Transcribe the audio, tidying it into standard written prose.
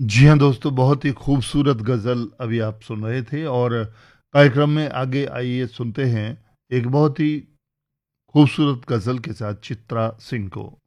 जी हाँ दोस्तों, बहुत ही खूबसूरत गज़ल अभी आप सुन रहे थे और कार्यक्रम में आगे आइए सुनते हैं एक बहुत ही खूबसूरत गज़ल के साथ चित्रा सिंह को।